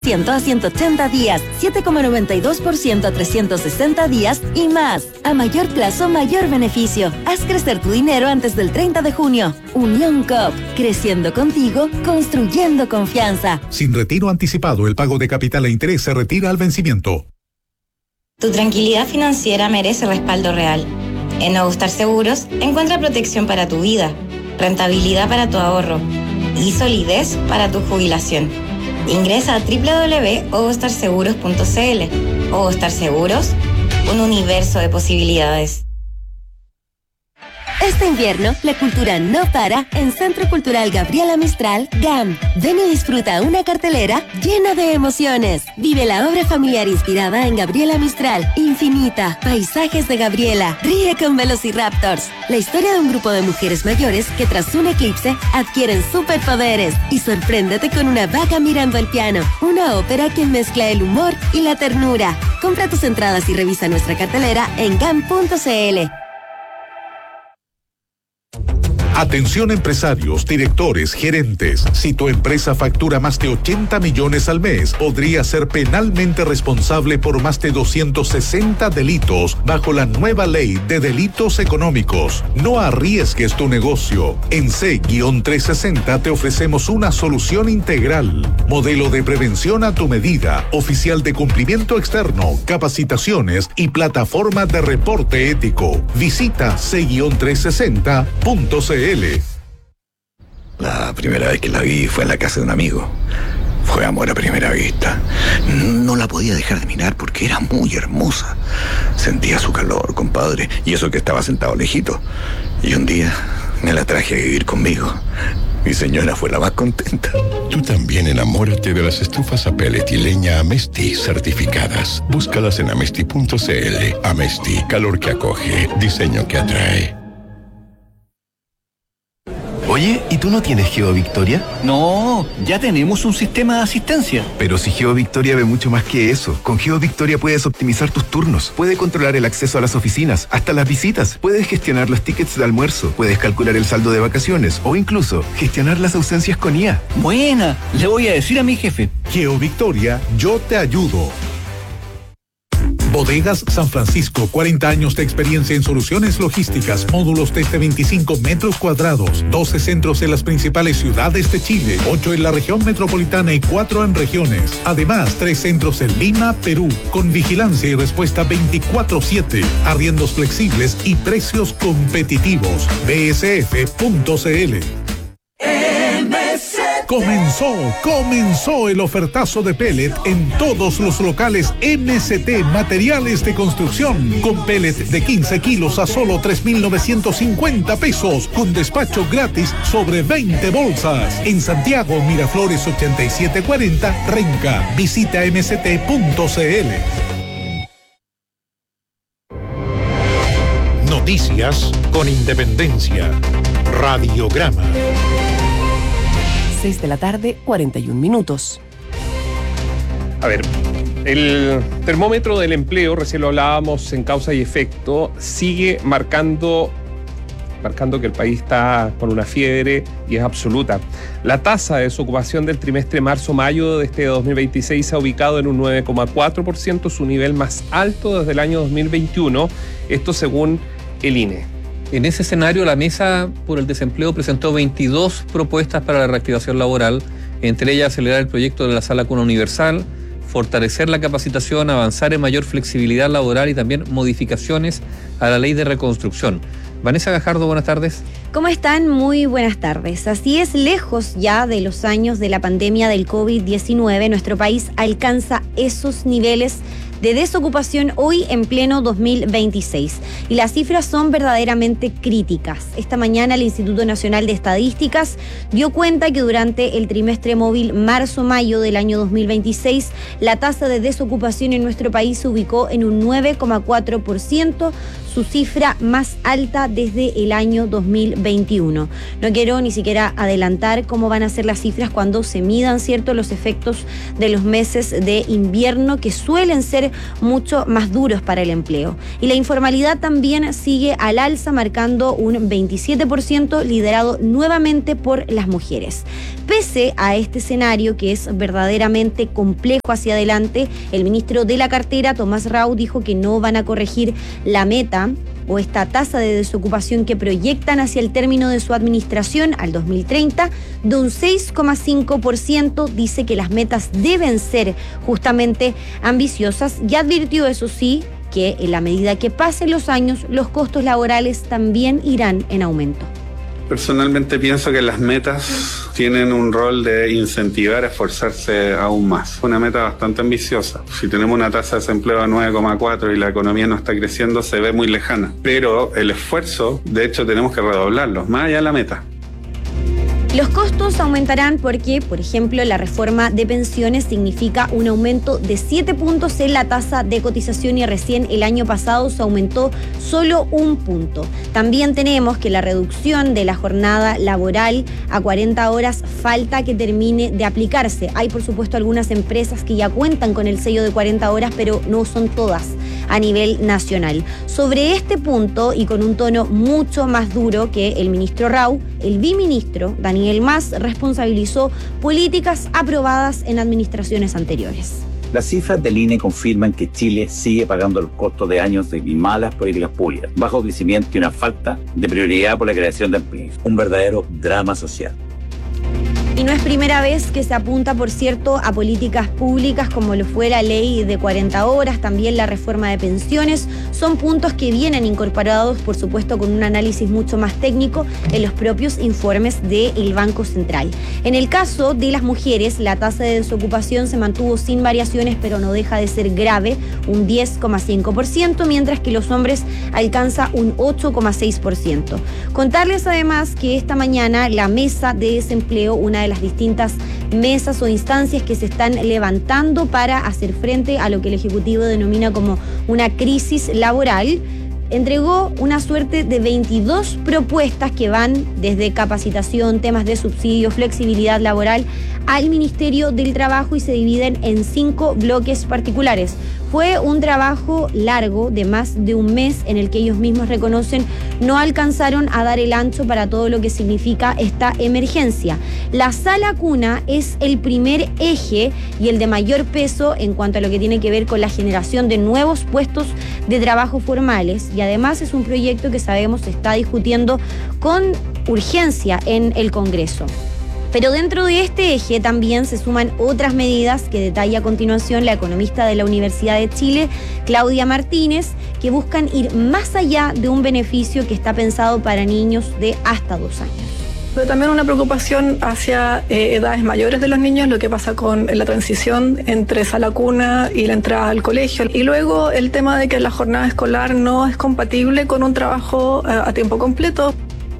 a 180 días, 7,92% a 360 días y más. A mayor plazo, mayor beneficio. Haz crecer tu dinero antes del 30 de junio. Unión Coop. Creciendo contigo, construyendo confianza. Sin retiro anticipado, el pago de capital e interés se retira al vencimiento. Tu tranquilidad financiera merece respaldo real. En Ogostar Seguros, encuentra protección para tu vida, rentabilidad para tu ahorro y solidez para tu jubilación. Ingresa a www.ogostarseguros.cl. Ogostar Seguros, un universo de posibilidades. Este invierno, la cultura no para en Centro Cultural Gabriela Mistral, GAM. Ven y disfruta una cartelera llena de emociones. Vive la obra familiar inspirada en Gabriela Mistral, Infinita, Paisajes de Gabriela, Ríe con Velociraptors. La historia de un grupo de mujeres mayores que tras un eclipse adquieren superpoderes. Y sorpréndete con una vaca mirando el piano, una ópera que mezcla el humor y la ternura. Compra tus entradas y revisa nuestra cartelera en gam.cl. Atención empresarios, directores, gerentes. Si tu empresa factura más de 80 millones al mes, podría ser penalmente responsable por más de 260 delitos bajo la nueva ley de delitos económicos. No arriesgues tu negocio. En C-360 te ofrecemos una solución integral. Modelo de prevención a tu medida, oficial de cumplimiento externo, capacitaciones y plataforma de reporte ético. Visita C-360.cl. La primera vez que la vi fue en la casa de un amigo. Fue amor a primera vista. No la podía dejar de mirar porque era muy hermosa. Sentía su calor, compadre, y eso que estaba sentado lejito. Y un día me la traje a vivir conmigo. Mi señora fue la más contenta. Tú también enamórate de las estufas a pellet y leña Amesti certificadas. Búscalas en amesti.cl. Amesti, calor que acoge, diseño que atrae. Oye, ¿y tú no tienes GeoVictoria? No, ya tenemos un sistema de asistencia. Pero si GeoVictoria ve mucho más que eso. Con GeoVictoria puedes optimizar tus turnos, puedes controlar el acceso a las oficinas, hasta las visitas, puedes gestionar los tickets de almuerzo, puedes calcular el saldo de vacaciones o incluso gestionar las ausencias con IA. Buena, le voy a decir a mi jefe. GeoVictoria, yo te ayudo. Bodegas San Francisco, 40 años de experiencia en soluciones logísticas, módulos desde 25 metros cuadrados, 12 centros en las principales ciudades de Chile, 8 en la región metropolitana y 4 en regiones. Además, 3 centros en Lima, Perú, con vigilancia y respuesta 24/7, arriendos flexibles y precios competitivos. bsf.cl. Comenzó el ofertazo de pellet en todos los locales MST Materiales de Construcción, con pellet de 15 kilos a solo 3,950 pesos, con despacho gratis sobre 20 bolsas. En Santiago, Miraflores 8740, Renca. Visita mst.cl. Noticias con independencia. Radiograma. 6 de la tarde, 41 minutos. A ver, el termómetro del empleo, recién lo hablábamos en causa y efecto, sigue marcando que el país está con una fiebre y es absoluta. La tasa de desocupación del trimestre marzo-mayo de este 2026 se ha ubicado en un 9,4%, su nivel más alto desde el año 2021, esto según el INE. En ese escenario, la Mesa por el Desempleo presentó 22 propuestas para la reactivación laboral, entre ellas acelerar el proyecto de la Sala Cuna Universal, fortalecer la capacitación, avanzar en mayor flexibilidad laboral y también modificaciones a la ley de reconstrucción. Vanessa Gajardo, buenas tardes. ¿Cómo están? Muy buenas tardes. Así es, lejos ya de los años de la pandemia del COVID-19, nuestro país alcanza esos niveles de desocupación hoy en pleno 2026. Y las cifras son verdaderamente críticas. Esta mañana el Instituto Nacional de Estadísticas dio cuenta que durante el trimestre móvil marzo-mayo del año 2026, la tasa de desocupación en nuestro país se ubicó en un 9,4%, su cifra más alta desde el año 2021. 2021. No quiero ni siquiera adelantar cómo van a ser las cifras cuando se midan, ¿cierto?, los efectos de los meses de invierno, que suelen ser mucho más duros para el empleo. Y la informalidad también sigue al alza, marcando un 27%, liderado nuevamente por las mujeres. Pese a este escenario, que es verdaderamente complejo hacia adelante, el ministro de la cartera, Tomás Rau, dijo que no van a corregir la meta o esta tasa de desocupación que proyectan hacia el término de su administración al 2030 de un 6,5%. Dice que las metas deben ser justamente ambiciosas y advirtió, eso sí, que en la medida que pasen los años, los costos laborales también irán en aumento. Personalmente pienso que las metas tienen un rol de incentivar a esforzarse aún más. Una meta bastante ambiciosa. Si tenemos una tasa de desempleo de 9,4 y la economía no está creciendo, se ve muy lejana. Pero el esfuerzo, de hecho, tenemos que redoblarlo, más allá de la meta. Los costos aumentarán porque, por ejemplo, la reforma de pensiones significa un aumento de 7 puntos en la tasa de cotización y recién el año pasado se aumentó solo 1 punto. También tenemos que la reducción de la jornada laboral a 40 horas falta que termine de aplicarse. Hay, por supuesto, algunas empresas que ya cuentan con el sello de 40 horas, pero no son todas a nivel nacional. Sobre este punto, y con un tono mucho más duro que el ministro Rau, el biministro Daniel Mas responsabilizó políticas aprobadas en administraciones anteriores. Las cifras del INE confirman que Chile sigue pagando los costos de años de malas políticas públicas, bajo crecimiento y una falta de prioridad por la creación de empleos. Un verdadero drama social. Y no es primera vez que se apunta, por cierto, a políticas públicas como lo fue la ley de 40 horas, también la reforma de pensiones. Son puntos que vienen incorporados, por supuesto, con un análisis mucho más técnico en los propios informes del Banco Central. En el caso de las mujeres, la tasa de desocupación se mantuvo sin variaciones, pero no deja de ser grave, un 10,5%, mientras que los hombres alcanza un 8,6%. Contarles además que esta mañana la mesa de desempleo, una de las distintas mesas o instancias que se están levantando para hacer frente a lo que el Ejecutivo denomina como una crisis laboral, entregó una suerte de 22 propuestas que van desde capacitación, temas de subsidio, flexibilidad laboral al Ministerio del Trabajo y se dividen en 5 bloques particulares. Fue un trabajo largo de más de un mes en el que ellos mismos reconocen no alcanzaron a dar el ancho para todo lo que significa esta emergencia. La sala cuna es el primer eje y el de mayor peso en cuanto a lo que tiene que ver con la generación de nuevos puestos de trabajo formales y además es un proyecto que sabemos se está discutiendo con urgencia en el Congreso. Pero dentro de este eje también se suman otras medidas que detalla a continuación la economista de la Universidad de Chile, Claudia Martínez, que buscan ir más allá de un beneficio que está pensado para niños de hasta 2 años. Pero también una preocupación hacia edades mayores de los niños, lo que pasa con la transición entre sala cuna y la entrada al colegio. Y luego el tema de que la jornada escolar no es compatible con un trabajo a tiempo completo.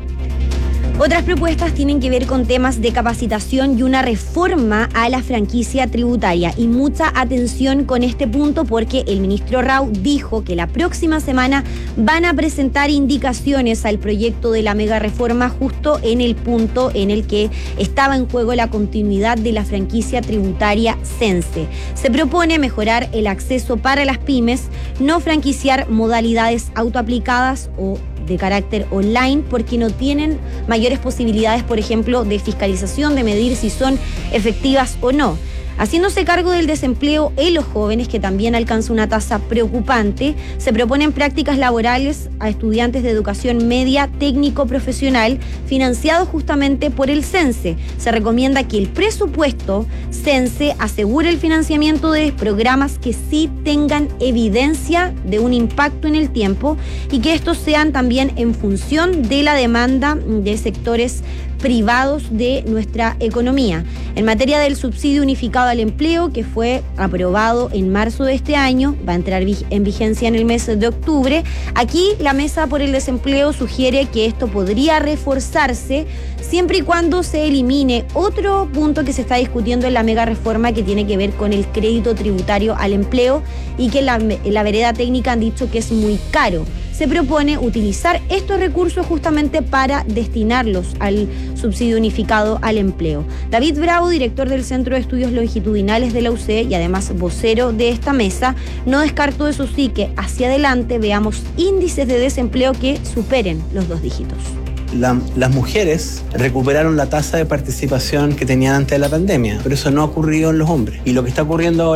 Otras propuestas tienen que ver con temas de capacitación y una reforma a la franquicia tributaria. Y mucha atención con este punto porque el ministro Rau dijo que la próxima semana van a presentar indicaciones al proyecto de la mega reforma justo en el punto en el que estaba en juego la continuidad de la franquicia tributaria Sense. Se propone mejorar el acceso para las pymes, no franquiciar modalidades autoaplicadas o de carácter online porque no tienen mayores posibilidades, por ejemplo, de fiscalización, de medir si son efectivas o no. Haciéndose cargo del desempleo en los jóvenes, que también alcanza una tasa preocupante, se proponen prácticas laborales a estudiantes de educación media técnico-profesional financiados justamente por el Sense. Se recomienda que el presupuesto Sense asegure el financiamiento de programas que sí tengan evidencia de un impacto en el tiempo y que estos sean también en función de la demanda de sectores privados de nuestra economía. En materia del subsidio unificado al empleo, que fue aprobado en marzo de este año, va a entrar en vigencia en el mes de octubre. Aquí la Mesa por el Desempleo sugiere que esto podría reforzarse siempre y cuando se elimine otro punto que se está discutiendo en la mega reforma que tiene que ver con el crédito tributario al empleo y que la vereda técnica han dicho que es muy caro. se propone utilizar estos recursos justamente para destinarlos al subsidio unificado al empleo. David Bravo, director del Centro de Estudios Longitudinales de la UC y además vocero de esta mesa, no descartó eso sí que hacia adelante veamos índices de desempleo que superen los 2 dígitos. Las mujeres recuperaron la tasa de participación que tenían antes de la pandemia, pero eso no ha ocurrido en los hombres. Y lo que está ocurriendo ahora